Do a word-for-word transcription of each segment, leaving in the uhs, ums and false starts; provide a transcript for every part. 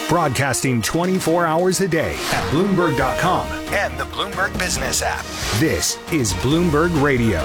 Broadcasting twenty-four hours a day at Bloomberg dot com and the Bloomberg Business app. This is Bloomberg Radio.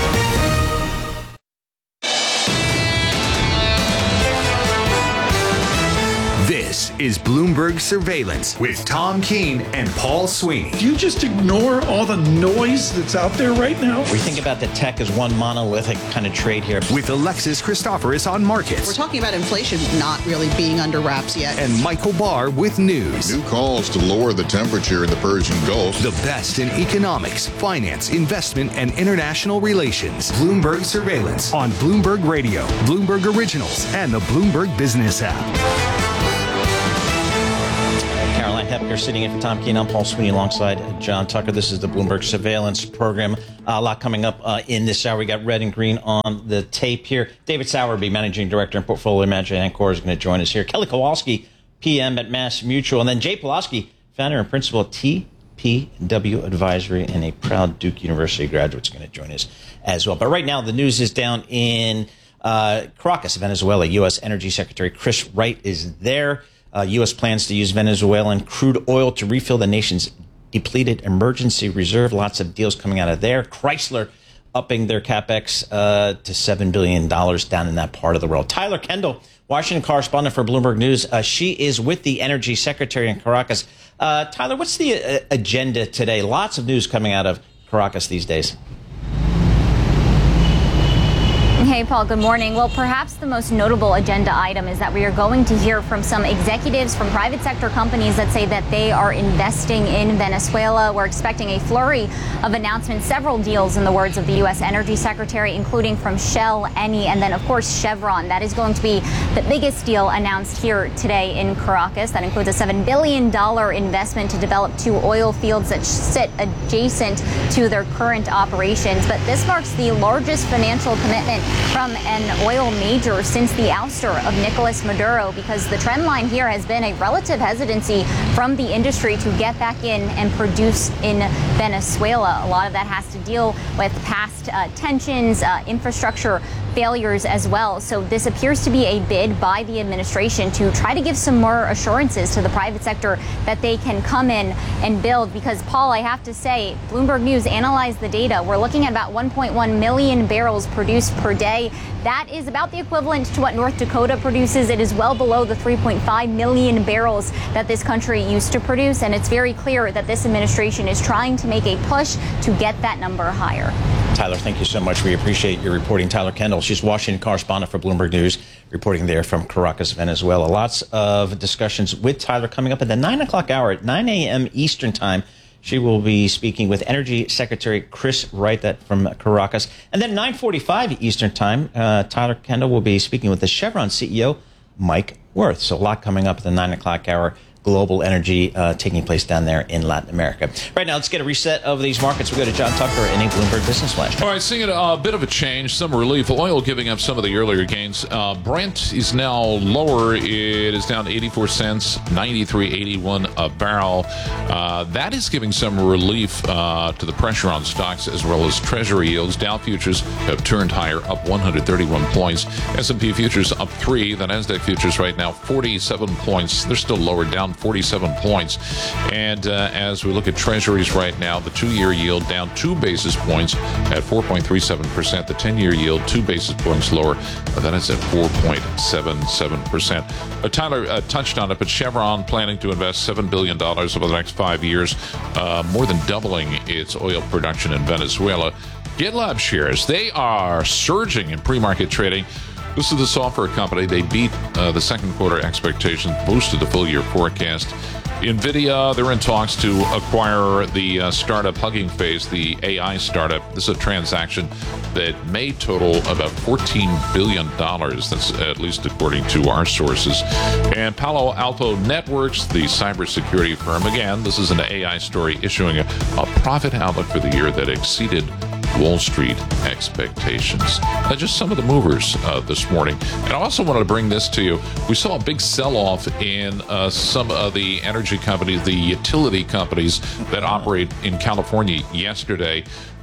This is Bloomberg Surveillance with Tom Keene and Paul Sweeney. Do you just ignore all the noise that's out there right now? We think about the tech as one monolithic kind of trade here. With Alexis Christoforous on markets. We're talking about inflation not really being under wraps yet. And Michael Barr with news. New calls to lower the temperature in the Persian Gulf. The best in economics, finance, investment, and international relations. Bloomberg Surveillance on Bloomberg Radio, Bloomberg Originals, and the Bloomberg Business app. Caroline Hepker sitting in for Tom Keene. I'm Paul Sweeney alongside John Tucker. This is the Bloomberg Surveillance Program. Uh, a lot coming up uh, in this hour. We got red and green on the tape here. David Sowerby, Managing Director and Portfolio Manager at Ancor, is going to join us here. Kelly Kowalski, P M at Mass Mutual. And then Jay Pulaski, Founder and Principal at T P W Advisory and a proud Duke University graduate, is going to join us as well. But right now, the news is down in uh, Caracas, Venezuela. U S. Energy Secretary Chris Wright is there. Uh, U S plans to use Venezuelan crude oil to refill the nation's depleted emergency reserve. Lots of deals coming out of there. Chrysler upping their capex uh, to seven billion dollars down in that part of the world. Tyler Kendall, Washington correspondent for Bloomberg News. Uh, she is with the Energy Secretary in Caracas. Uh, Tyler, what's the uh, agenda today? Lots of news coming out of Caracas these days. Hey, Paul, good morning. Well, perhaps the most notable agenda item is that we are going to hear from some executives from private sector companies that say that they are investing in Venezuela. We're expecting a flurry of announcements, several deals in the words of the U S. Energy Secretary, including from Shell, Eni, and then, of course, Chevron. That is going to be the biggest deal announced here today in Caracas. That includes a seven billion dollars investment to develop two oil fields that sit adjacent to their current operations. But this marks the largest financial commitment from an oil major since the ouster of Nicolas Maduro, because the trend line here has been a relative hesitancy from the industry to get back in and produce in Venezuela. A lot of that has to deal with past uh, tensions, uh, infrastructure failures as well. So this appears to be a bid by the administration to try to give some more assurances to the private sector that they can come in and build. Because, Paul, I have to say, Bloomberg News analyzed the data. We're looking at about one point one million barrels produced per day. That is about the equivalent to what North Dakota produces. It is well below the three point five million barrels that this country used to produce. And it's very clear that this administration is trying to make a push to get that number higher. Tyler, thank you so much. We appreciate your reporting. Tyler Kendall, she's Washington correspondent for Bloomberg News, reporting there from Caracas, Venezuela. Lots of discussions with Tyler coming up at the nine o'clock hour at nine a.m. Eastern time. She will be speaking with Energy Secretary Chris Wright, that from Caracas. And then nine forty-five Eastern time, uh, Tyler Kendall will be speaking with the Chevron C E O, Mike Wirth. So a lot coming up at the nine o'clock hour. Global energy uh, taking place down there in Latin America. Right now, let's get a reset of these markets. We go to John Tucker in a Bloomberg Business Flash. All right, seeing a uh, bit of a change, some relief. Oil giving up some of the earlier gains. Uh, Brent is now lower. It is down eighty-four cents, ninety-three eighty-one a barrel. Uh, that is giving some relief uh, to the pressure on stocks as well as Treasury yields. Dow futures have turned higher, up one hundred thirty-one points. S and P futures up three. The Nasdaq futures right now forty-seven points. They're still lower, down forty-seven points. And uh, as we look at treasuries right now, the two-year yield down two basis points at four point three seven percent. The ten-year yield two basis points lower. Uh, then it's at four point seven seven percent. Uh, Tyler uh, touched on it, but Chevron planning to invest seven billion dollars over the next five years, uh, more than doubling its oil production in Venezuela. GitLab shares, they are surging in pre-market trading. This is the software company. They beat uh, the second quarter expectations, boosted the full year forecast. NVIDIA, they're in talks to acquire the uh, startup Hugging Face, the A I startup. This is a transaction that may total about fourteen billion dollars. That's at least according to our sources. And Palo Alto Networks, the cybersecurity firm, again, this is an A I story, issuing a, a profit outlook for the year that exceeded Wall Street expectations. Uh, just some of the movers uh, this morning. And I also wanted to bring this to you. We saw a big sell-off in uh, some of the energy companies, the utility companies that operate in California yesterday.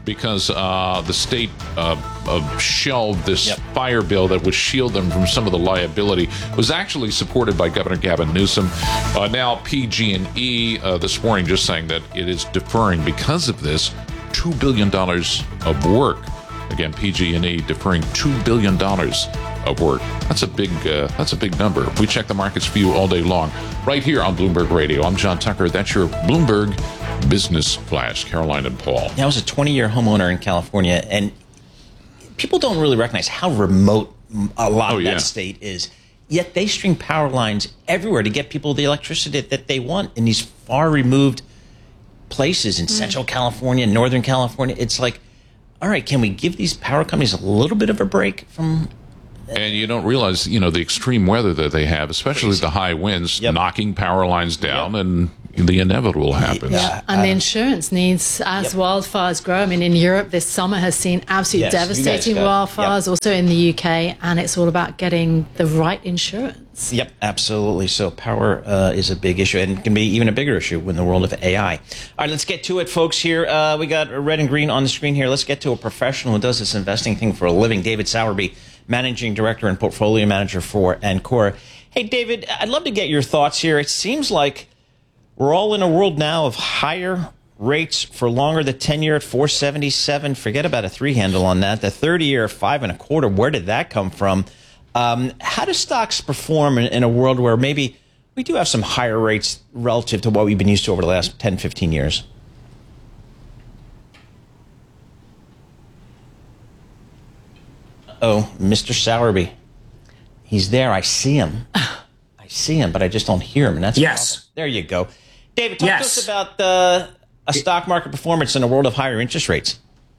because uh, the state uh, uh, shelved this Yep. fire bill that would shield them from some of the liability. It was actually supported by Governor Gavin Newsom. Uh, now P G and E uh, this morning just saying that it is deferring because of this two billion dollars of work. Again, P G and E deferring two billion dollars of work. That's a big uh, that's a big number. We check the markets for you all day long, right here on Bloomberg Radio. I'm John Tucker. That's your Bloomberg Business Flash. Caroline and Paul. I was a twenty-year homeowner in California, and people don't really recognize how remote a lot Oh, of yeah. that state is. Yet they string power lines everywhere to get people the electricity that they want in these far removed places in Central California, Northern California. It's like, all right, can we give these power companies a little bit of a break from... And you don't realize, you know, the extreme weather that they have, especially Crazy. the high winds, Yep. knocking power lines down, and the inevitable happens. Yeah. And the insurance needs as Yep. wildfires grow. I mean, in Europe, this summer has seen absolutely Yes, you guys devastating got- wildfires, yep. also in the U K, and it's all about getting the right insurance. Yep, absolutely. So power uh, is a big issue, and can be even a bigger issue in the world of A I. All right, let's get to it, folks. Here uh, we got red and green on the screen here. Let's get to a professional who does this investing thing for a living, David Sowerby, Managing Director and Portfolio Manager for Ancora. Hey, David, I'd love to get your thoughts here. It seems like we're all in a world now of higher rates for longer. The ten-year at four seventy-seven. Forget about a three handle on that. The thirty-year at five and a quarter. Where did that come from? Um, how do stocks perform in, in a world where maybe we do have some higher rates relative to what we've been used to over the last ten, fifteen years? Oh, Mister Sowerby. He's there. I see him. I see him, but I just don't hear him. And that's Yes. a problem. There you go. David, talk Yes. to us about uh, a stock market performance in a world of higher interest rates.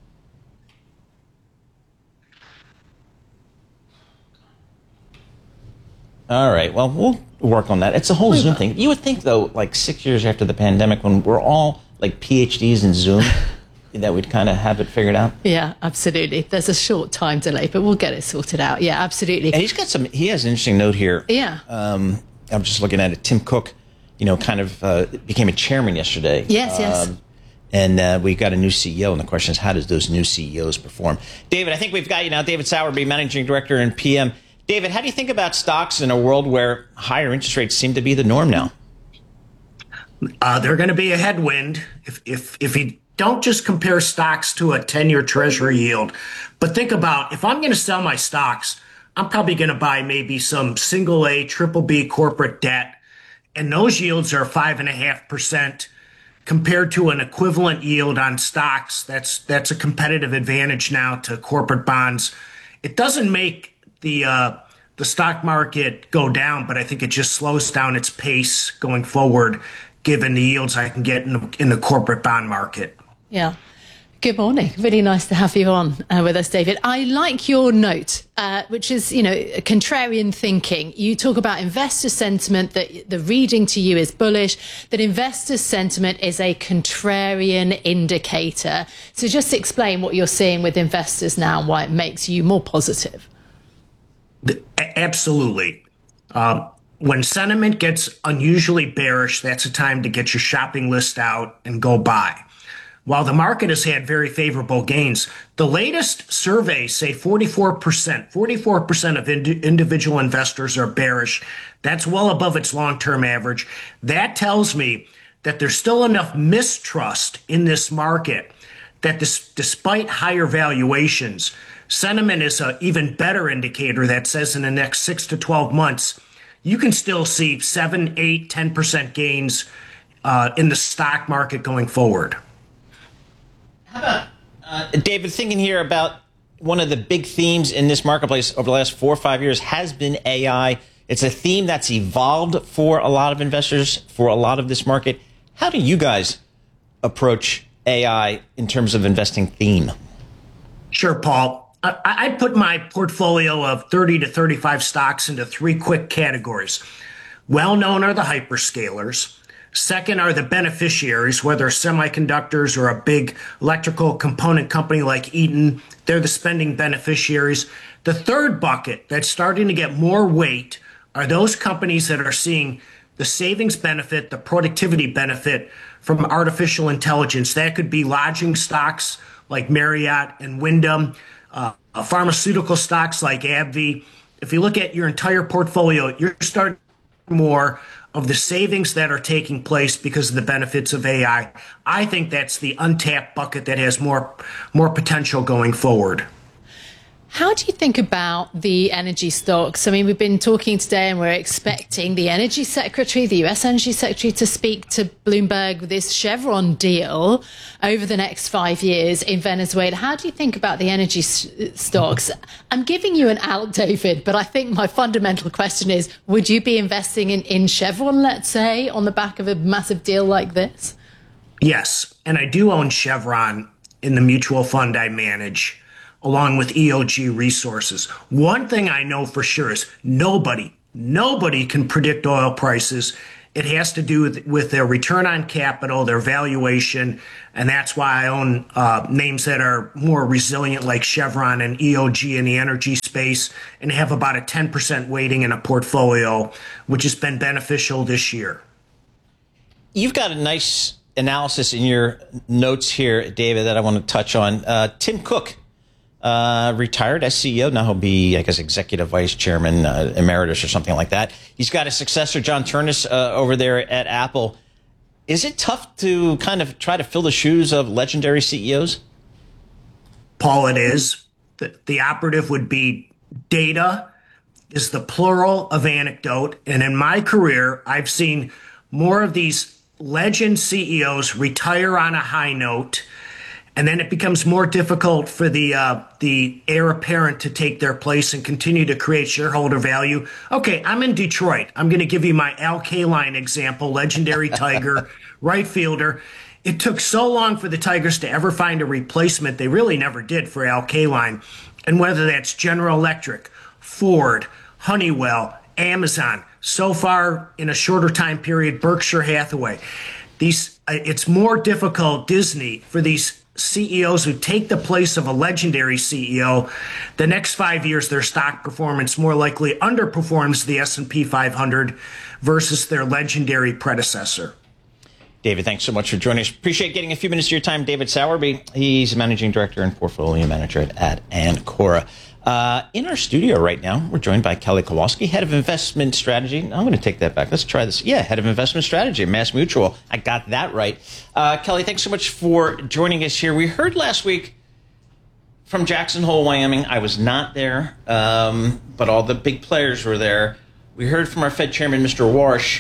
All right. Well, we'll work on that. It's a whole Zoom thing. You would think, though, like six years after the pandemic, when we're all like P H Ds in Zoom, that we'd kind of have it figured out. Yeah, absolutely. There's a short time delay, but we'll get it sorted out. Yeah, absolutely. And he's got some. He has an interesting note here. Yeah. Um, I'm just looking at it. Tim Cook, you know, kind of uh, became a chairman yesterday. Yes, yes. Um, and uh, we got a new C E O, and the question is, how does those new C E Os perform? David, I think we've got you now. David Sowerby, Managing Director and P M. David, how do you think about stocks in a world where higher interest rates seem to be the norm now? Uh, they're going to be a headwind if if if you don't just compare stocks to a ten-year Treasury yield, but think about if I'm going to sell my stocks, I'm probably going to buy maybe some single A, triple B corporate debt, and those yields are five and a half percent compared to an equivalent yield on stocks. That's that's a competitive advantage now to corporate bonds. It doesn't make the uh, the stock market go down, but I think it just slows down its pace going forward, given the yields I can get in the, in the corporate bond market. Yeah. Good morning. Really nice to have you on uh, with us, David. I like your note, uh, which is, you know, contrarian thinking. You talk about investor sentiment, that the reading to you is bullish, that investor sentiment is a contrarian indicator. So just explain what you're seeing with investors now and why it makes you more positive. The, a- absolutely. Um, when sentiment gets unusually bearish, that's a time to get your shopping list out and go buy. While the market has had very favorable gains, the latest surveys say forty-four percent, forty-four percent of ind- individual investors are bearish. That's well above its long-term average. That tells me that there's still enough mistrust in this market that this, despite higher valuations, sentiment is an even better indicator that says in the next six to twelve months, you can still see seven, eight, ten percent gains uh, in the stock market going forward. Uh, David, thinking here about one of the big themes in this marketplace over the last four or five years has been A I. It's a theme that's evolved for a lot of investors, for a lot of this market. How do you guys approach A I in terms of investing theme? Sure, Paul. I, I put my portfolio of thirty to thirty-five stocks into three quick categories. Well-known are the hyperscalers. Second are the beneficiaries, whether semiconductors or a big electrical component company like Eaton. They're the spending beneficiaries. The third bucket that's starting to get more weight are those companies that are seeing the savings benefit, the productivity benefit from artificial intelligence. That could be lodging stocks like Marriott and Wyndham, uh, pharmaceutical stocks like AbbVie. If you look at your entire portfolio, you're starting more of the savings that are taking place because of the benefits of A I. I think that's the untapped bucket that has more more potential going forward. How do you think about the energy stocks? I mean, we've been talking today and we're expecting the Energy Secretary, the U S Energy Secretary, to speak to Bloomberg with this Chevron deal over the next five years in Venezuela. How do you think about the energy s- stocks? I'm giving you an out, David, but I think my fundamental question is, would you be investing in, in Chevron, let's say, on the back of a massive deal like this? Yes, and I do own Chevron in the mutual fund I manage, along with E O G Resources. One thing I know for sure is nobody, nobody can predict oil prices. It has to do with, with their return on capital, their valuation, and that's why I own uh, names that are more resilient like Chevron and E O G in the energy space, and have about a ten percent weighting in a portfolio, which has been beneficial this year. You've got a nice analysis in your notes here, David, that I want to touch on. Uh, Tim Cook, Uh, retired as C E O. Now he'll be, I guess, executive vice chairman uh, emeritus or something like that. He's got a successor, John Ternus, uh, over there at Apple. Is it tough to kind of try to fill the shoes of legendary C E Os? Paul, it is. The, the operative would be data is the plural of anecdote. And in my career, I've seen more of these legend C E Os retire on a high note, and then it becomes more difficult for the uh, the heir apparent to take their place and continue to create shareholder value. Okay, I'm in Detroit. I'm going to give you my Al Kaline example, legendary Tiger, right fielder. It took so long for the Tigers to ever find a replacement. They really never did for Al Kaline. And whether that's General Electric, Ford, Honeywell, Amazon, so far in a shorter time period, Berkshire Hathaway. These, it's more difficult, Disney, for these C E Os who take the place of a legendary C E O. The next five years, their stock performance more likely underperforms the S and P five hundred versus their legendary predecessor. David, thanks so much for joining us. Appreciate getting a few minutes of your time. David Sowerby, he's managing director and portfolio manager at, at Ancora. Uh, in our studio right now, we're joined by Kelly Kowalski, head of investment strategy. I'm going to take that back. Let's try this. Yeah, head of investment strategy at Mass Mutual. I got that right. Uh, Kelly, thanks so much for joining us here. We heard last week from Jackson Hole, Wyoming. I was not there, um, but all the big players were there. We heard from our Fed chairman, Mister Warsh,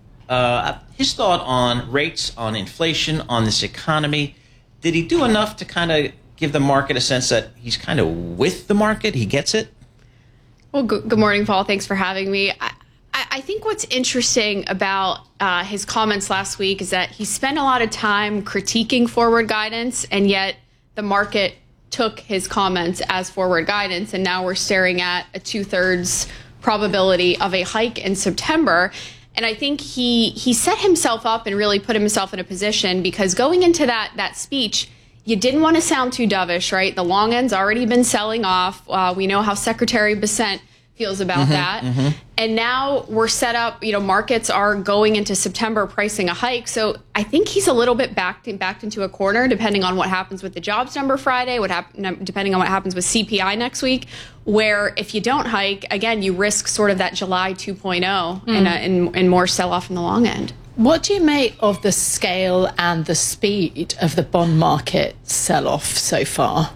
uh, his thought on rates, on inflation, on this economy. Did he do enough to kind of give the market a sense that he's kind of with the market? He gets it? Well, good, good morning, Paul. Thanks for having me. I, I think what's interesting about uh, his comments last week is that he spent a lot of time critiquing forward guidance, and yet the market took his comments as forward guidance, and now we're staring at a two-thirds probability of a hike in September. And I think he he set himself up and really put himself in a position, because going into that that speech, you didn't want to sound too dovish, right? The long end's already been selling off. Uh, we know how Secretary Bessent feels about mm-hmm, that. Mm-hmm. And now we're set up, you know, markets are going into September pricing a hike. So I think he's a little bit backed, backed into a corner, depending on what happens with the jobs number Friday, what hap- depending on what happens with C P I next week, where if you don't hike, again, you risk sort of that July two point oh mm. and, uh, and, and more sell-off in the long end. What do you make of the scale and the speed of the bond market sell-off so far?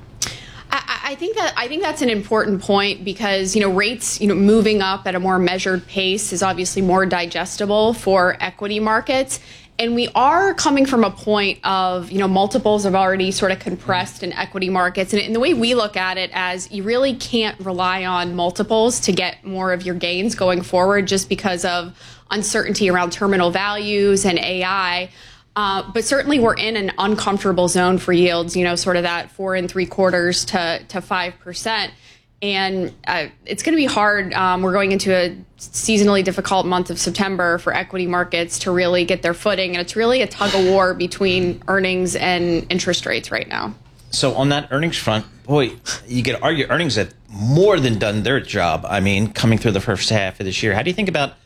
I, I think that I think that's an important point, because, you know, rates, you know, moving up at a more measured pace is obviously more digestible for equity markets. And we are coming from a point of, you know, multiples have already sort of compressed in equity markets. And, and the way we look at it as you really can't rely on multiples to get more of your gains going forward, just because of uncertainty around terminal values and A I. Uh, but certainly we're in an uncomfortable zone for yields, you know, sort of that four and three quarters to, to five percent. And uh, it's going to be hard. Um, we're going into a seasonally difficult month of September for equity markets to really get their footing. And it's really a tug of war between earnings and interest rates right now. So on that earnings front, boy, you could argue earnings have more than done their job. I mean, coming through the first half of this year. How do you think about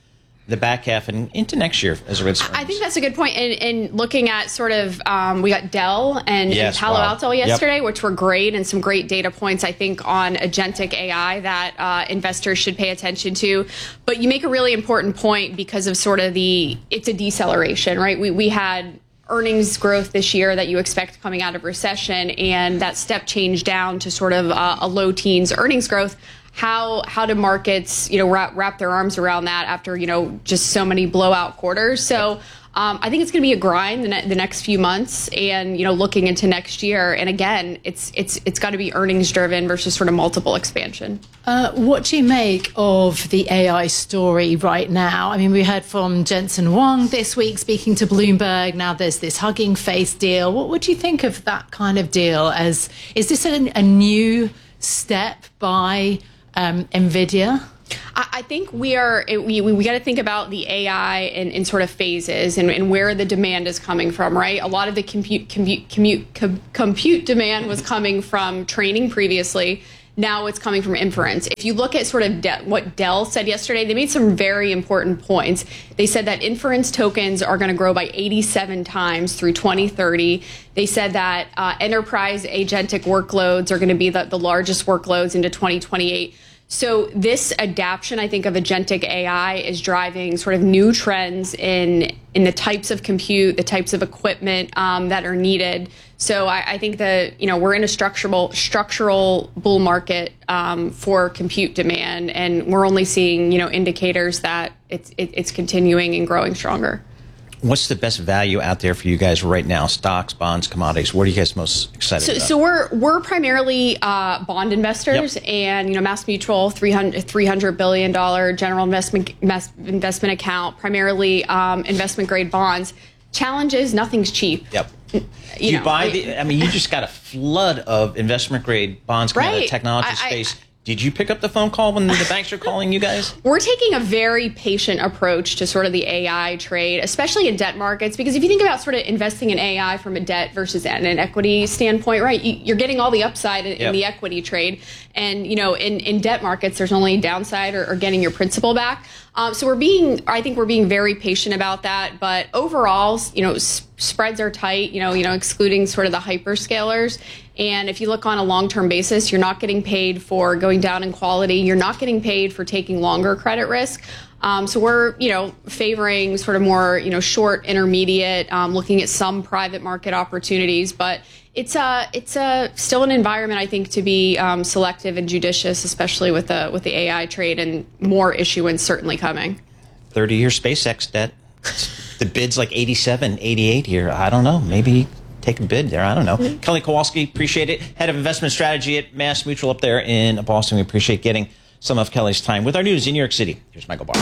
the back half and into next year as it relates to earnings? I think that's a good point. And, and looking at sort of, um, we got Dell and, yes, and Palo wow. Alto yesterday, yep. which were great, and some great data points, I think, on agentic A I that uh, investors should pay attention to. But you make a really important point because of sort of the, it's a deceleration, right? We, we had earnings growth this year that you expect coming out of recession, and that step change down to sort of uh, a low teens earnings growth. How how do markets, you know, wrap, wrap their arms around that after, you know, just so many blowout quarters? So um, I think it's going to be a grind the, ne- the next few months, and, you know, looking into next year. And again, it's it's it's got to be earnings driven versus sort of multiple expansion. Uh, what do you make of the A I story right now? I mean, we heard from Jensen Huang this week speaking to Bloomberg. Now there's this Hugging Face deal. What would you think of that kind of deal? As is this a, a new step by Um, NVIDIA? I, I think we are, we, we, we got to think about the A I in, in sort of phases and, and where the demand is coming from, right? A lot of the compute, compute, compute, com, compute demand was coming from training previously. Now it's coming from inference. If you look at sort of De- what Dell said yesterday, they made some very important points. They said that inference tokens are going to grow by eighty-seven times through twenty thirty. They said that uh, enterprise agentic workloads are going to be the, the largest workloads into twenty twenty-eight. So this adaption, I think, of agentic A I is driving sort of new trends in in the types of compute, the types of equipment um, that are needed. So I, I think that, you know, we're in a structural structural bull market um, for compute demand, and we're only seeing, you know, indicators that it's it, it's continuing and growing stronger. What's the best value out there for you guys right now? Stocks, bonds, commodities. What are you guys most excited so, about? So we're we're primarily uh, bond investors, yep. and you know, MassMutual three hundred billion dollars general investment investment account, primarily um, investment grade bonds. Challenge is nothing's cheap. Yep. You, Do you know, buy it, the? I mean, you just got a flood of investment grade bonds coming out of Right. the technology I- I- space. Did you pick up the phone call when the banks are calling you guys? We're taking a very patient approach to sort of the A I trade, especially in debt markets, because if you think about sort of investing in A I from a debt versus an equity standpoint, right, you're getting all the upside in, Yep. in the equity trade. And, you know, in, in debt markets, there's only downside or, or getting your principal back. Um, so we're being, I think we're being very patient about that. But overall, you know, s- spreads are tight, you know, you know, excluding sort of the hyperscalers. And if you look on a long-term basis, you're not getting paid for going down in quality. You're not getting paid for taking longer credit risk. Um, so we're, you know, favoring sort of more, you know, short, intermediate, um, looking at some private market opportunities. But it's a, it's a still an environment, I think, to be um, selective and judicious, especially with the with the A I trade and more issuance certainly coming. thirty-year SpaceX debt. The bid's like eighty-seven, eighty-eight here. I don't know. Maybe take a bid there. I don't know. Mm-hmm. Kelly Kowalski, appreciate it. Head of investment strategy at MassMutual up there in Boston. We appreciate getting some of Kelly's time with our news in New York City. Here's Michael Barr.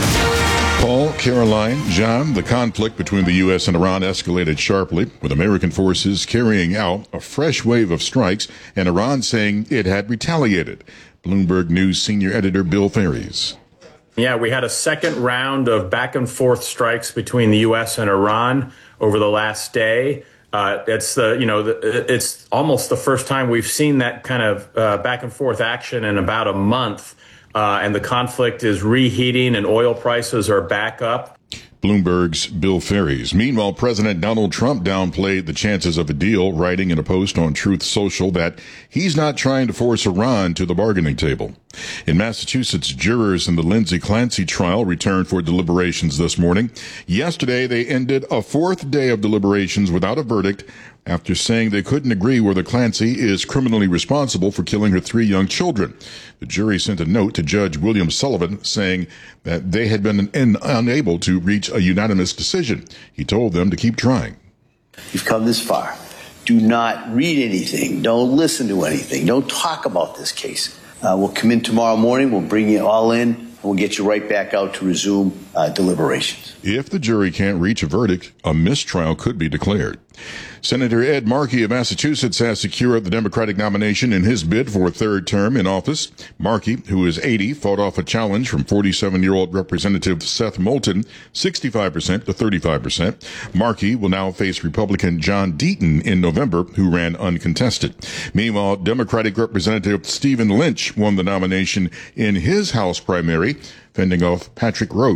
Paul, Caroline, John, the conflict between the U S and Iran escalated sharply, with American forces carrying out a fresh wave of strikes and Iran saying it had retaliated. Bloomberg News senior editor Bill Ferries. Yeah, we had a second round of back and forth strikes between the U S and Iran over the last day. Uh, it's the, you know, the, it's almost the first time we've seen that kind of uh, back and forth action in about a month. Uh, and the conflict is reheating and oil prices are back up. Bloomberg's Bill Ferries. Meanwhile, President Donald Trump downplayed the chances of a deal, writing in a post on Truth Social that he's not trying to force Iran to the bargaining table. In Massachusetts, jurors in the Lindsay Clancy trial returned for deliberations this morning. Yesterday, they ended a fourth day of deliberations without a verdict after saying they couldn't agree whether Clancy is criminally responsible for killing her three young children. The jury sent a note to Judge William Sullivan saying that they had been in, unable to reach a unanimous decision. He told them to keep trying. You've come this far. Do not read anything. Don't listen to anything. Don't talk about this case. Uh, we'll come in tomorrow morning. We'll bring you all in. And we'll get you right back out to resume uh, deliberations. If the jury can't reach a verdict, a mistrial could be declared. Senator Ed Markey of Massachusetts has secured the Democratic nomination in his bid for a third term in office. Markey, who is eighty, fought off a challenge from forty-seven-year-old Representative Seth Moulton, sixty-five percent to thirty-five percent. Markey will now face Republican John Deaton in November, who ran uncontested. Meanwhile, Democratic Representative Stephen Lynch won the nomination in his House primary, fending off Patrick Roth,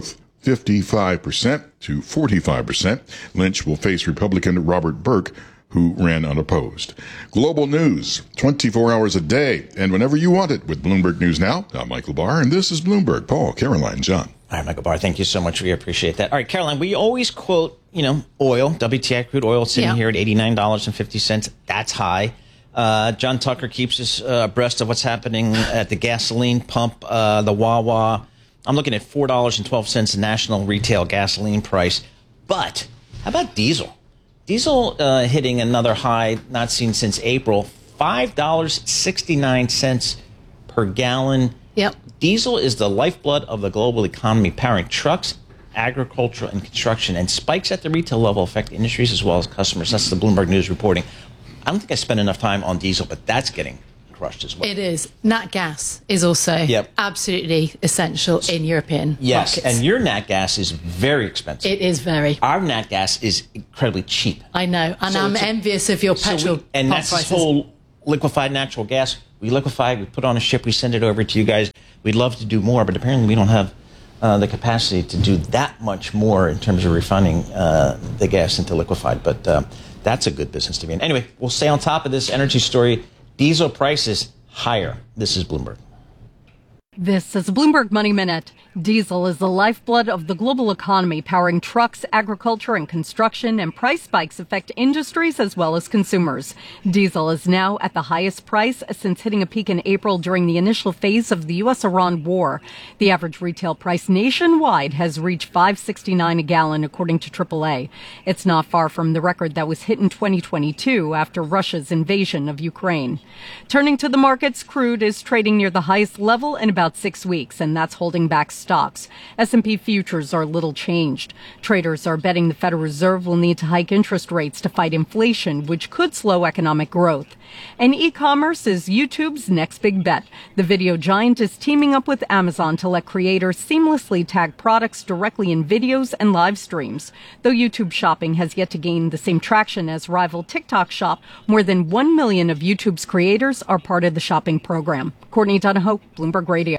fifty-five percent to forty-five percent. Lynch will face Republican Robert Burke, who ran unopposed. Global news, twenty-four hours a day, and whenever you want it with Bloomberg News Now. I'm Michael Barr, and this is Bloomberg. Paul, Caroline, John. All right, Michael Barr, thank you so much. We appreciate that. All right, Caroline, we always quote, you know, oil, W T I crude oil sitting yeah. here at eighty-nine dollars and fifty cents. That's high. Uh, John Tucker keeps us uh, abreast of what's happening at the gasoline pump, uh, the Wawa. I'm looking at four dollars and twelve cents national retail gasoline price. But how about diesel? Diesel uh, hitting another high not seen since April, five dollars and sixty-nine cents per gallon. Yep. Diesel is the lifeblood of the global economy, powering trucks, agriculture, and construction. And spikes at the retail level affect industries as well as customers. That's the Bloomberg News reporting. I don't think I spent enough time on diesel, but that's getting crushed as well. It is. Nat gas is also yep. absolutely essential in European yes, markets. And your nat gas is very expensive. It is very. Our nat gas is incredibly cheap. I know, and so I'm envious of your petrol so we, And that's prices. This whole liquefied natural gas. We liquefy, we put on a ship, we send it over to you guys. We'd love to do more, but apparently we don't have uh, the capacity to do that much more in terms of refining uh, the gas into liquefied. But uh, that's a good business to be in. Anyway, we'll stay on top of this energy story. Diesel prices higher. This is Bloomberg. This is Bloomberg Money Minute. Diesel is the lifeblood of the global economy, powering trucks, agriculture, and construction, and price spikes affect industries as well as consumers. Diesel is now at the highest price since hitting a peak in April during the initial phase of the U S Iran war. The average retail price nationwide has reached five dollars and sixty-nine cents a gallon, according to triple A. It's not far from the record that was hit in twenty twenty-two after Russia's invasion of Ukraine. Turning to the markets, crude is trading near the highest level in about six weeks, and that's holding back stocks. S and P futures are little changed. Traders are betting the Federal Reserve will need to hike interest rates to fight inflation, which could slow economic growth. And e-commerce is YouTube's next big bet. The video giant is teaming up with Amazon to let creators seamlessly tag products directly in videos and live streams. Though YouTube Shopping has yet to gain the same traction as rival TikTok Shop, more than one million of YouTube's creators are part of the shopping program. Courtney Donahoe, Bloomberg Radio.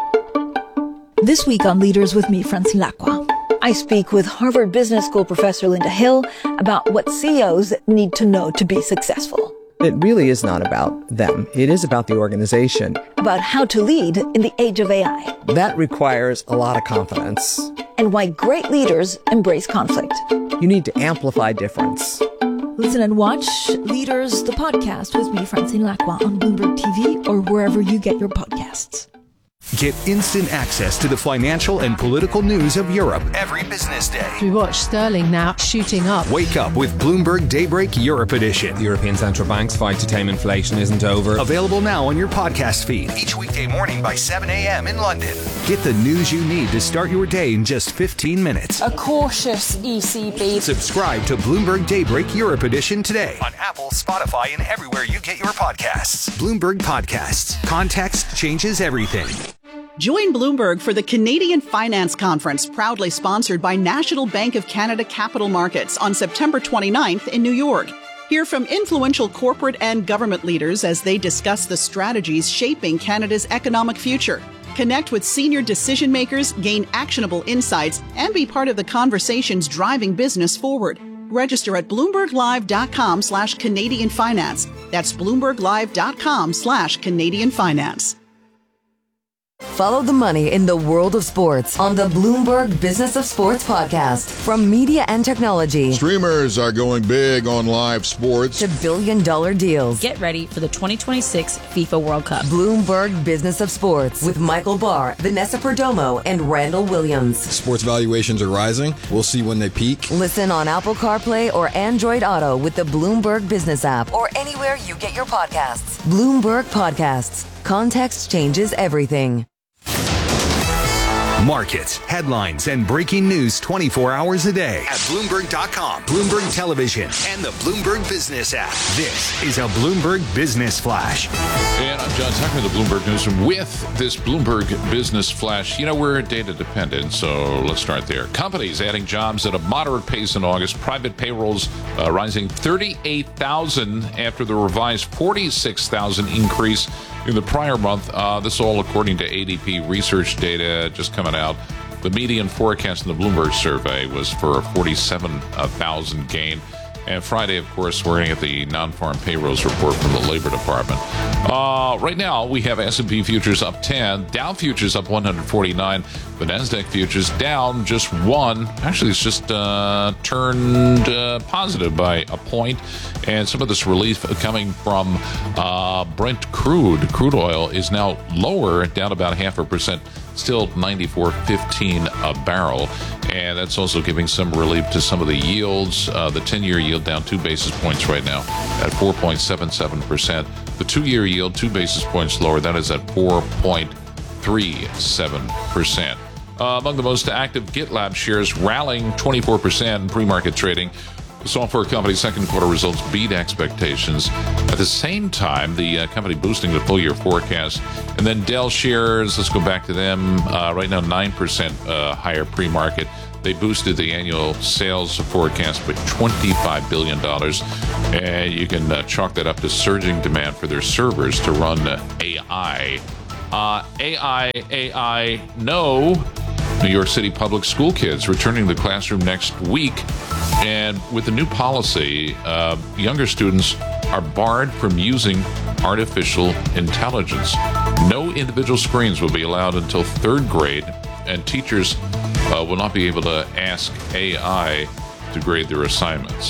This week on Leaders with me, Francine Lacqua, I speak with Harvard Business School professor Linda Hill about what C E Os need to know to be successful. It really is not about them. It is about the organization. About how to lead in the age of A I. That requires a lot of confidence. And why great leaders embrace conflict. You need to amplify difference. Listen and watch Leaders, the podcast with me, Francine Lacqua, on Bloomberg T V or wherever you get your podcasts. Get instant access to the financial and political news of Europe every business day. We watch sterling now shooting up. Wake up with Bloomberg Daybreak Europe Edition. The European Central Bank's fight to tame inflation isn't over. Available now on your podcast feed each weekday morning by seven a.m. in London. Get the news you need to start your day in just fifteen minutes. A cautious E C B. Subscribe to Bloomberg Daybreak Europe Edition today on Apple, Spotify, and everywhere you get your podcasts. Bloomberg Podcasts. Context changes everything. Join Bloomberg for the Canadian Finance Conference, proudly sponsored by National Bank of Canada Capital Markets on September twenty-ninth in New York. Hear from influential corporate and government leaders as they discuss the strategies shaping Canada's economic future. Connect with senior decision makers, gain actionable insights, and be part of the conversations driving business forward. Register at bloomberglive.com slash Canadian Finance. That's bloomberglive.com slash Canadian Finance. Follow the money in the world of sports on the Bloomberg Business of Sports podcast. From media and technology, streamers are going big on live sports, to billion dollar deals. Get ready for the twenty twenty-six FIFA World Cup. Bloomberg Business of Sports with Michael Barr, Vanessa Perdomo, and Randall Williams. Sports valuations are rising. We'll see when they peak. Listen on Apple CarPlay or Android Auto with the Bloomberg Business app or anywhere you get your podcasts. Bloomberg Podcasts. Context changes everything. Markets, headlines, and breaking news twenty-four hours a day at Bloomberg dot com, Bloomberg Television, and the Bloomberg Business app. This is a Bloomberg Business Flash. And I'm John Tucker, the Bloomberg Newsroom, with this Bloomberg Business Flash. You know, we're data dependent, so let's start there. Companies adding jobs at a moderate pace in August. Private payrolls uh, rising thirty-eight thousand after the revised forty-six thousand increase in the prior month. Uh, this all according to A D P research data just coming out The median forecast in the Bloomberg survey was for a forty-seven thousand gain. And Friday, of course, we're going to get the non-farm payrolls report from the Labor Department. Uh, right now, we have S and P futures up ten, Dow futures up one hundred forty-nine, the NASDAQ futures down just one. Actually, it's just uh, turned uh, positive by a point. And some of this relief coming from uh, Brent crude. Crude oil is now lower, down about half a percent. Still ninety-four fifteen a barrel, and that's also giving some relief to some of the yields. Uh, the ten-year yield down two basis points right now at four point seven seven percent. The two-year yield two basis points lower. That is at four point three seven percent. Uh, among the most active, GitLab shares rallying twenty-four percent in pre-market trading. The software company's second quarter results beat expectations. At the same time, the uh, company boosting the full year forecast. And then Dell shares, let's go back to them, uh, right now nine percent uh, higher pre-market. They boosted the annual sales forecast by twenty-five billion dollars. And you can uh, chalk that up to surging demand for their servers to run uh, A I. Uh, A I, A I, no. New York City public school kids returning to the classroom next week. And with the new policy, uh, younger students are barred from using artificial intelligence. No individual screens will be allowed until third grade, and teachers uh, will not be able to ask A I to grade their assignments.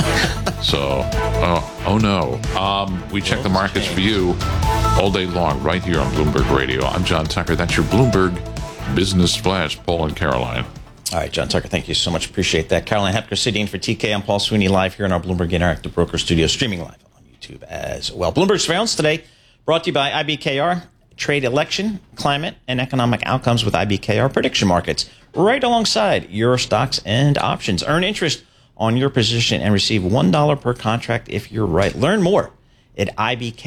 So, oh, oh no. Um, we check the markets for you all day long right here on Bloomberg Radio. I'm John Tucker. That's your Bloomberg Business Flash, Paul and Caroline. All right, John Tucker, thank you so much. Appreciate that. Caroline Hepker sitting in for T K. I'm Paul Sweeney, live here in our Bloomberg Interactive Broker Studio, streaming live on YouTube as well. Bloomberg Surveillance today brought to you by I B K R. Trade election, climate, and economic outcomes with I B K R prediction markets right alongside your stocks and options. Earn interest on your position and receive one dollar per contract if you're right. Learn more at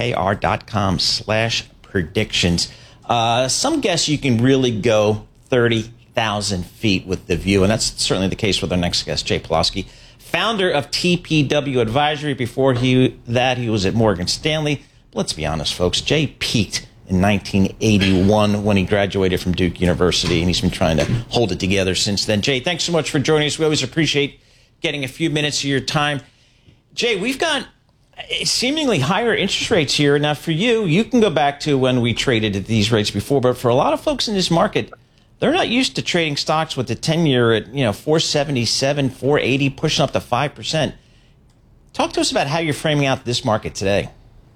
ibkr.com slash predictions. Uh, some guess you can really go thirty thousand feet with the view, and that's certainly the case with our next guest, Jay Pawlowski, founder of T P W Advisory. Before he that, he was at Morgan Stanley. Let's be honest, folks, Jay peaked in nineteen eighty-one when he graduated from Duke University, and he's been trying to hold it together since then. Jay, thanks so much for joining us. We always appreciate getting a few minutes of your time. Jay, we've got seemingly higher interest rates here. Now, for you, you can go back to when we traded at these rates before, but for a lot of folks in this market, they're not used to trading stocks with the ten-year at, you know, four seventy-seven, four eighty, pushing up to five percent. Talk to us about how you're framing out this market today.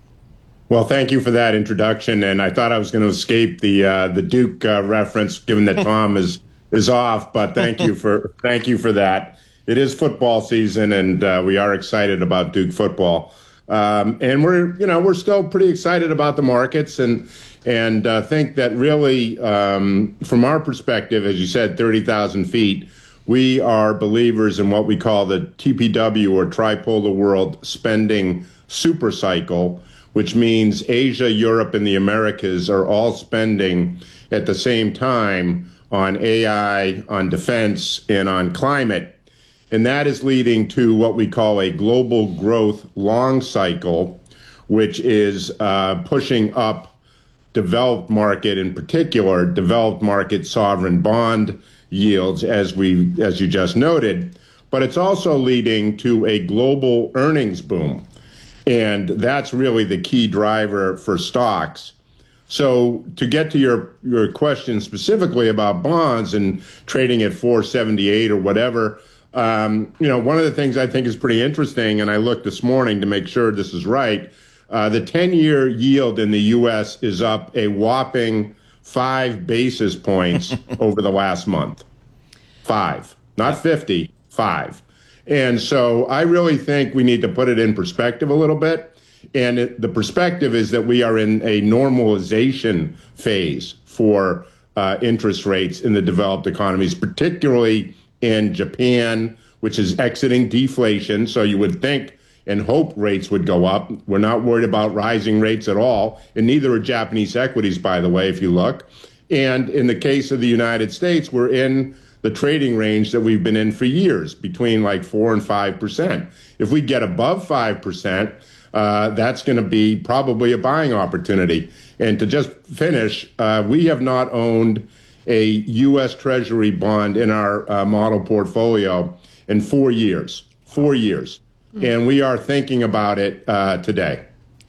Well, thank you for that introduction, and I thought I was going to escape the uh, the Duke uh, reference, given that Tom is is off. But thank you for thank you for that. It is football season, and uh, we are excited about Duke football, um, and we're you know we're still pretty excited about the markets, and and uh, think that really, um, from our perspective, as you said, thirty thousand feet, we are believers in what we call the T P W or tripolar world spending super cycle, which means Asia, Europe, and the Americas are all spending at the same time on A I, on defense, and on climate. And that is leading to what we call a global growth long cycle, which is uh, pushing up developed market, in particular, developed market sovereign bond yields, as we, as you just noted. But it's also leading to a global earnings boom. And that's really the key driver for stocks. So to get to your, your question specifically about bonds and trading at four seventy-eight or whatever, um, you know, one of the things I think is pretty interesting, and I looked this morning to make sure this is right, uh, the ten-year yield in the U S is up a whopping five basis points over the last month. Five, not fifty, five. And so I really think we need to put it in perspective a little bit. And it, the perspective is that we are in a normalization phase for uh, interest rates in the developed economies, particularly in Japan, which is exiting deflation. So you would think and hope rates would go up. We're not worried about rising rates at all. And neither are Japanese equities, by the way, if you look. And in the case of the United States, we're in the trading range that we've been in for years, between like four and five percent. If we get above five percent, uh, that's going to be probably a buying opportunity. And to just finish, uh, we have not owned a U S Treasury bond in our uh, model portfolio in four years, four years. Mm. And we are thinking about it uh, today.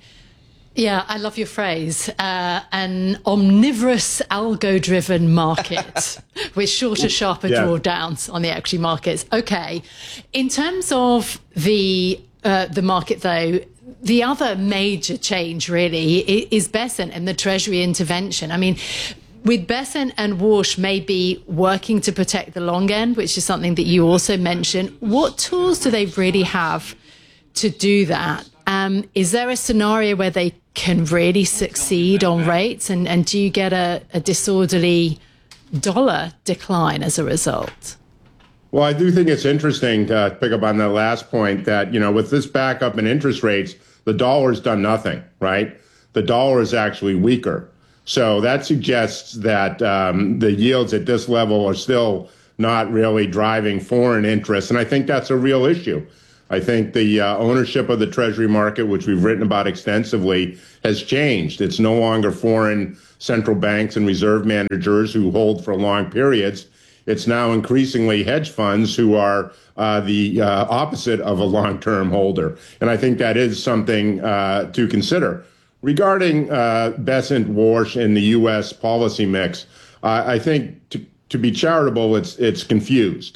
Yeah, I love your phrase, uh, an omnivorous algo-driven market with shorter, sharper yeah. drawdowns on the equity markets. Okay. In terms of the uh, the market, though, the other major change really is Bessent and the Treasury intervention. I mean, with Bessent and Warsh maybe working to protect the long end, which is something that you also mentioned, what tools do they really have to do that? Um, is there a scenario where they can really succeed on rates? And, and do you get a, a disorderly dollar decline as a result? Well, I do think it's interesting to pick up on that last point that, you know, with this backup in interest rates, the dollar's done nothing, right? The dollar is actually weaker. So that suggests that um, the yields at this level are still not really driving foreign interest. And I think that's a real issue. I think the uh, ownership of the Treasury market, which we've written about extensively, has changed. It's no longer foreign central banks and reserve managers who hold for long periods. It's now increasingly hedge funds who are uh, the uh, opposite of a long-term holder. And I think that is something uh, to consider. Regarding uh, Bessent, Warsh, and the U S policy mix, uh, I think to, to be charitable, it's it's confused.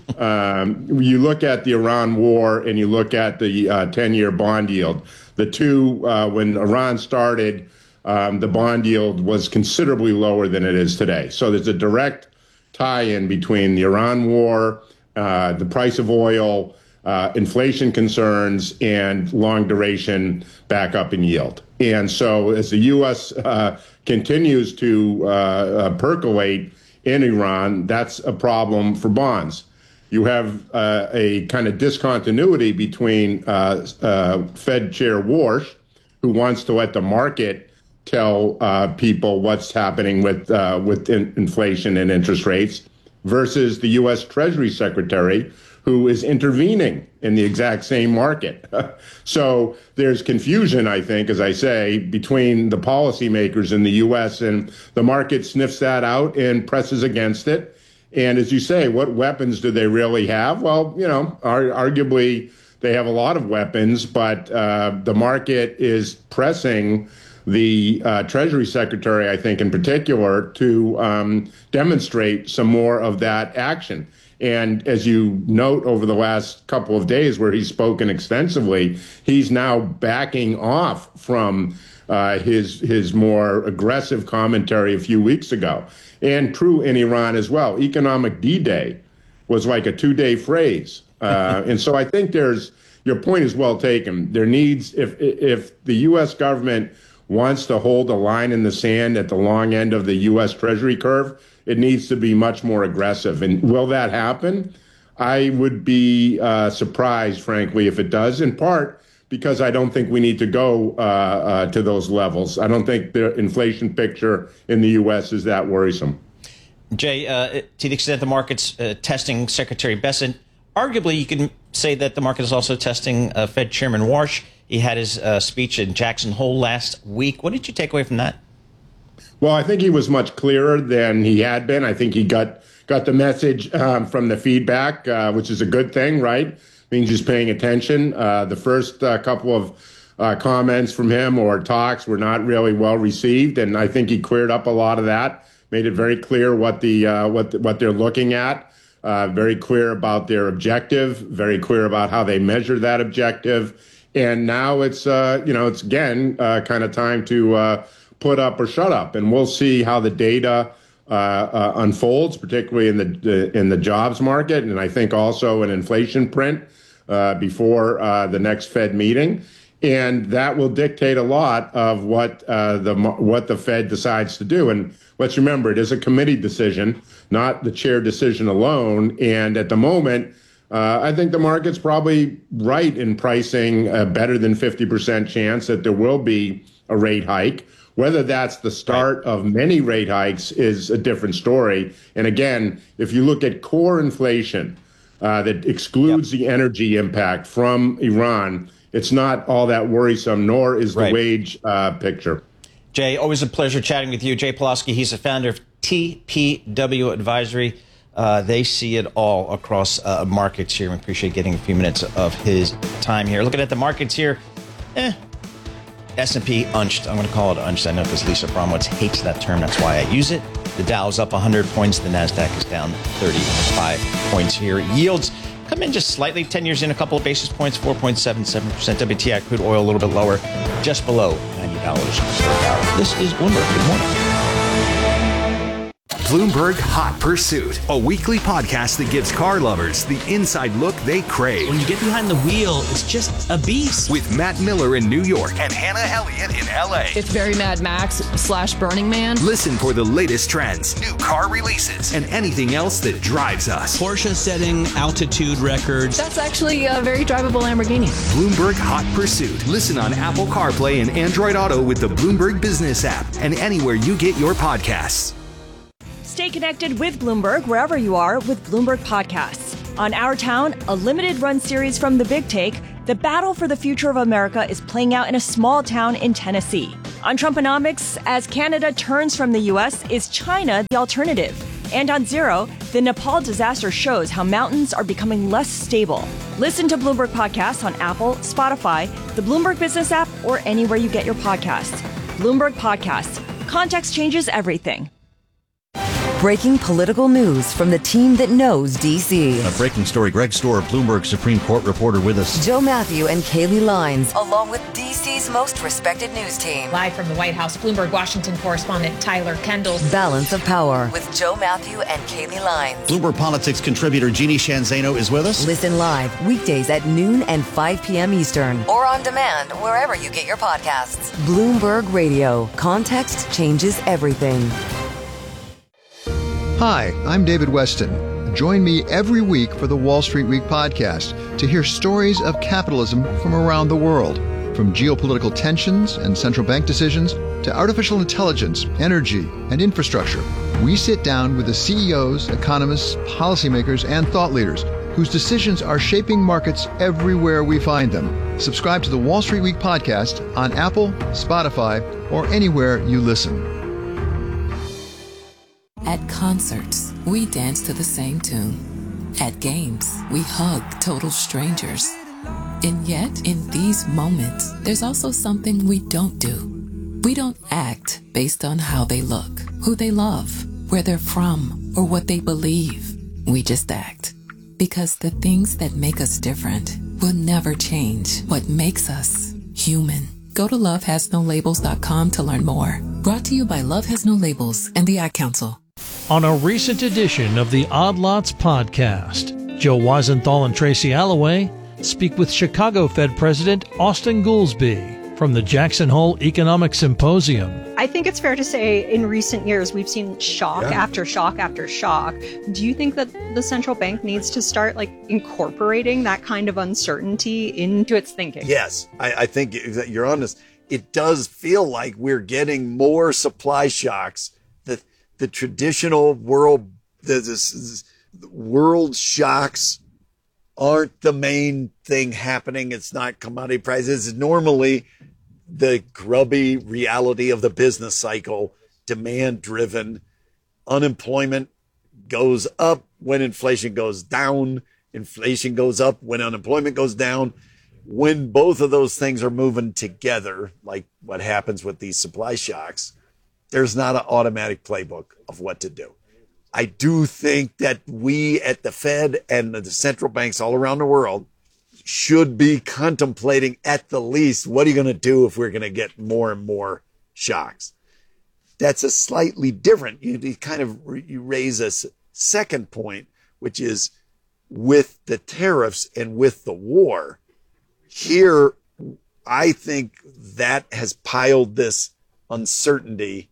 um, you look at the Iran war and you look at the uh, ten-year bond yield. The two, uh, when Iran started, um, the bond yield was considerably lower than it is today. So there's a direct tie-in between the Iran war, uh, the price of oil, uh, inflation concerns, and long-duration backup in yield. And so as the U S uh, continues to uh, uh, percolate in Iran, that's a problem for bonds. You have uh, a kind of discontinuity between uh, uh, Fed Chair Warsh, who wants to let the market tell uh, people what's happening with uh, with in- inflation and interest rates, versus the U S Treasury Secretary, who is intervening in the exact same market. So there's confusion, I think, as I say, between the policymakers in the U S, and the market sniffs that out and presses against it. And as you say, what weapons do they really have? Well, you know, ar- arguably they have a lot of weapons, but uh, the market is pressing the uh, Treasury Secretary, I think, in particular, to um, demonstrate some more of that action. And as you note over the last couple of days where he's spoken extensively, he's now backing off from uh, his his more aggressive commentary a few weeks ago. And true in Iran as well. Economic D-Day was like a two-day phrase. Uh, and so I think there's, your point is well taken. There needs, if if the U S government wants to hold a line in the sand at the long end of the U S Treasury curve, it needs to be much more aggressive. And will that happen? I would be uh, surprised, frankly, if it does, in part because I don't think we need to go uh, uh, to those levels. I don't think the inflation picture in the U S is that worrisome. Jay, uh, to the extent the market's uh, testing Secretary Bessent, arguably you can say that the market is also testing uh, Fed Chairman Warsh. He had his uh, speech in Jackson Hole last week. What did you take away from that? Well, I think he was much clearer than he had been. I think he got got the message um, from the feedback, uh, which is a good thing, right? Means he's paying attention. Uh, the first uh, couple of uh, comments from him or talks were not really well received, and I think he cleared up a lot of that. Made it very clear what the uh, what the, what they're looking at. Uh, very clear about their objective. Very clear about how they measure that objective. And now it's uh, you know it's again uh, kind of time to uh, put up or shut up, and we'll see how the data uh, uh, unfolds, particularly in the, the in the jobs market, and I think also an inflation print uh, before uh, the next Fed meeting, and that will dictate a lot of what uh, the what the Fed decides to do. And let's remember, it is a committee decision, not the chair decision alone. And at the moment, uh, I think the market's probably right in pricing a better than fifty percent chance that there will be a rate hike. Whether that's the start of many rate hikes is a different story. And again, if you look at core inflation uh, that excludes yep. the energy impact from Iran, it's not all that worrisome, nor is the right. wage uh, picture. Jay, always a pleasure chatting with you. Jay Pawlowski, he's the founder of T T P W Advisory. Uh, they see it all across uh, markets here. We appreciate getting a few minutes of his time here. Looking at the markets here, eh, S and P unched. I'm going to call it unched. I know because Lisa Bromwitz hates that term. That's why I use it. The Dow's up one hundred points. The NASDAQ is down thirty-five points here. Yields come in just slightly. ten years in, a couple of basis points, four point seven seven percent. W T I crude oil a little bit lower, just below ninety dollars per barrel. This is Bloomberg. Good morning. Bloomberg Hot Pursuit, a weekly podcast that gives car lovers the inside look they crave. When you get behind the wheel, it's just a beast. With Matt Miller in New York and Hannah Elliott in L A. It's very Mad Max slash Burning Man. Listen for the latest trends, new car releases, and anything else that drives us. Porsche setting altitude records. That's actually a very drivable Lamborghini. Bloomberg Hot Pursuit. Listen on Apple CarPlay and Android Auto with the Bloomberg Business app and anywhere you get your podcasts. Stay connected with Bloomberg wherever you are with Bloomberg Podcasts. On Our Town, a limited-run series from The Big Take, the battle for the future of America is playing out in a small town in Tennessee. On Trumponomics, as Canada turns from the U S, is China the alternative? And on Zero, the Nepal disaster shows how mountains are becoming less stable. Listen to Bloomberg Podcasts on Apple, Spotify, the Bloomberg Business app, or anywhere you get your podcasts. Bloomberg Podcasts. Context changes everything. Breaking political news from the team that knows D C. A breaking story. Greg Stohr, Bloomberg Supreme Court reporter with us. Joe Matthew and Kaylee Lines, along with D C's most respected news team. Live from the White House, Bloomberg Washington correspondent Tyler Kendall. Balance of Power with Joe Matthew and Kaylee Lines. Bloomberg Politics contributor Jeannie Shanzano is with us. Listen live weekdays at noon and five p.m. Eastern, or on demand wherever you get your podcasts. Bloomberg Radio. Context changes everything. Hi, I'm David Weston. Join me every week for the Wall Street Week podcast to hear stories of capitalism from around the world, from geopolitical tensions and central bank decisions to artificial intelligence, energy, and infrastructure. We sit down with the C E Os, economists, policymakers, and thought leaders whose decisions are shaping markets everywhere we find them. Subscribe to the Wall Street Week podcast on Apple, Spotify, or anywhere you listen. At concerts, we dance to the same tune. At games, we hug total strangers. And yet, in these moments, there's also something we don't do. We don't act based on how they look, who they love, where they're from, or what they believe. We just act. Because the things that make us different will never change what makes us human. Go to love has no labels dot com to learn more. Brought to you by Love Has No Labels and the Ad Council. On a recent edition of the Odd Lots podcast, Joe Weisenthal and Tracy Alloway speak with Chicago Fed President Austan Goolsbee from the Jackson Hole Economic Symposium. I think it's fair to say in recent years we've seen shock yeah. after shock after shock. Do you think that the central bank needs to start like incorporating that kind of uncertainty into its thinking? Yes, I, I think you're on this. It does feel like we're getting more supply shocks. The the traditional world the, the, the world shocks aren't the main thing happening. It's not commodity prices. It's normally the grubby reality of the business cycle, demand driven. Unemployment goes up when inflation goes down. Inflation goes up when unemployment goes down. When both of those things are moving together, like what happens with these supply shocks, there's not an automatic playbook of what to do. I do think that we at the Fed and the central banks all around the world should be contemplating at the least, what are you going to do if we're going to get more and more shocks? That's a slightly different, you kind of, you raise a second point, which is with the tariffs and with the war. Here, I think that has piled this uncertainty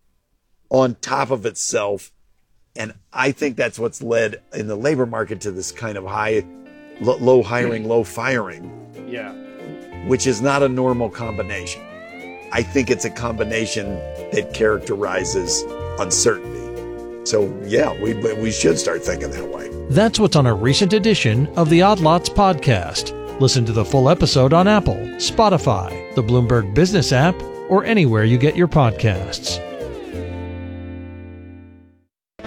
on top of itself. And I think that's what's led in the labor market to this kind of high, low hiring, low firing. Yeah. Which is not a normal combination. I think it's a combination that characterizes uncertainty. So yeah, we we should start thinking that way. That's what's on a recent edition of the Odd Lots podcast. Listen to the full episode on Apple, Spotify, the Bloomberg Business app, or anywhere you get your podcasts.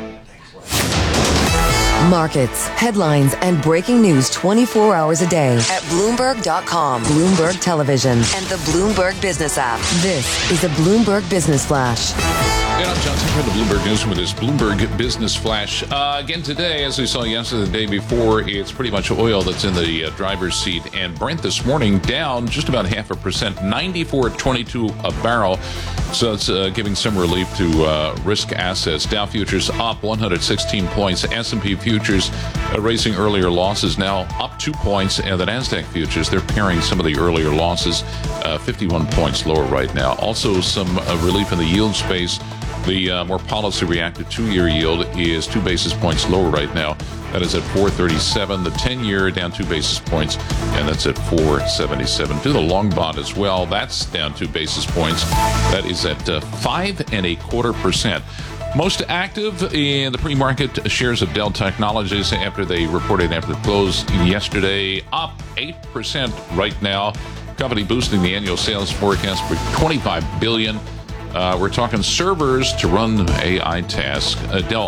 Markets, headlines, and breaking news twenty-four hours a day at Bloomberg dot com, Bloomberg Television, and the Bloomberg Business app. This is a Bloomberg Business Flash. And I'm John Tucker, the Bloomberg News with this Bloomberg Business Flash. Uh, again today, as we saw yesterday, the day before, it's pretty much oil that's in the uh, driver's seat. And Brent this morning down just about half a percent, ninety-four twenty-two a barrel. So it's uh, giving some relief to uh, risk assets. Dow futures up one hundred sixteen points. S and P futures uh, raising earlier losses, now up two points. And the NASDAQ futures, they're pairing some of the earlier losses, uh, fifty-one points lower right now. Also some uh, relief in the yield space. The uh, more policy-reactive two-year yield is two basis points lower right now. That is at four thirty-seven. The ten-year down two basis points, and that's at four seventy-seven. To the long bond as well, that's down two basis points. That is at uh, five and a quarter percent. Most active in the pre-market shares of Dell Technologies after they reported after the close yesterday, up eight percent right now. Company boosting the annual sales forecast for twenty-five billion dollars. Uh, we're talking servers to run A I tasks. Uh, Dell